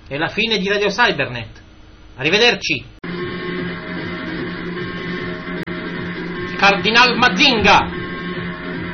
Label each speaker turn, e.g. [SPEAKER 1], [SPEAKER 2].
[SPEAKER 1] È la fine di Radio Cybernet. Arrivederci. Cardinal Mazinga.